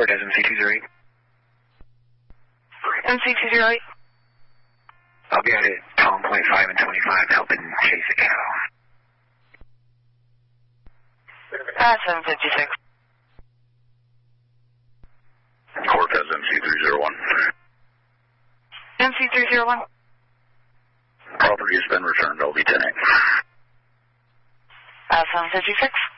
Cortez MC208. MC208. I'll be at it 12.5 and 25 helping chase a cow. 756. Cortez MC301. MC301. Property has been returned. I'll be 10-8. 756.